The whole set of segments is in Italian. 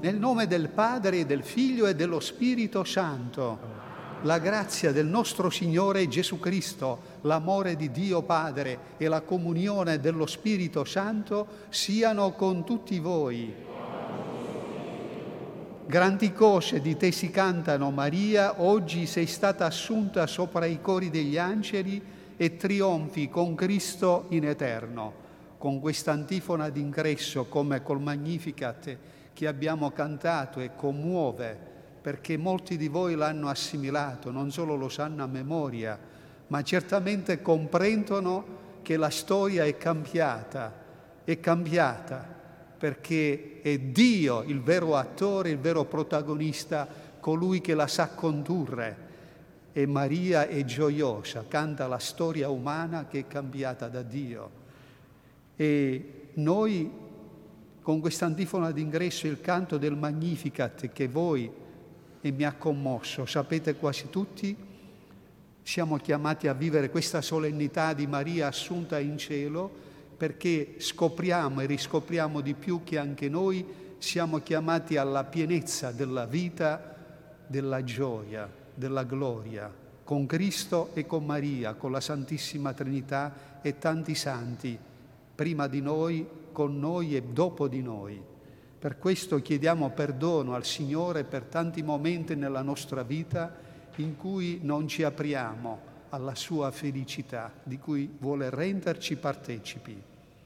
Nel nome del Padre, e del Figlio e dello Spirito Santo. La grazia del nostro Signore Gesù Cristo, l'amore di Dio Padre e la comunione dello Spirito Santo siano con tutti voi. Grandi cose di te si cantano, Maria, oggi sei stata assunta sopra i cori degli angeli e trionfi con Cristo in eterno. Con questa antifona d'ingresso, come col Magnificat che abbiamo cantato, e commuove, perché molti di voi l'hanno assimilato, non solo lo sanno a memoria, ma certamente comprendono che la storia è cambiata, perché è Dio il vero attore, il vero protagonista, colui che la sa condurre. E Maria è gioiosa, canta la storia umana che è cambiata da Dio. E noi, con quest'antifona d'ingresso, il canto del Magnificat che voi, e mi ha commosso, sapete quasi tutti, siamo chiamati a vivere questa solennità di Maria assunta in cielo, perché scopriamo e riscopriamo di più che anche noi siamo chiamati alla pienezza della vita, della gioia, della gloria, con Cristo e con Maria, con la Santissima Trinità e tanti santi, prima di noi, con noi e dopo di noi. Per questo chiediamo perdono al Signore per tanti momenti nella nostra vita in cui non ci apriamo alla sua felicità, di cui vuole renderci partecipi.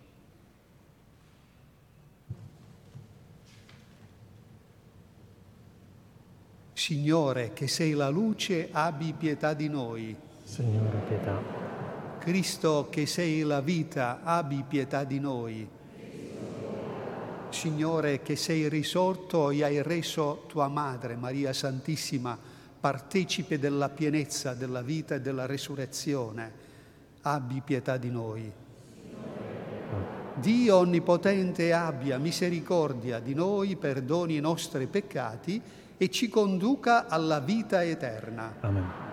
Signore, che sei la luce, abbi pietà di noi. Signore, pietà. Cristo, che sei la vita, abbi pietà di noi. Signore, che sei risorto e hai reso tua Madre, Maria Santissima, partecipe della pienezza della vita e della resurrezione, abbi pietà di noi. Dio Onnipotente abbia misericordia di noi, perdoni i nostri peccati e ci conduca alla vita eterna. Amen.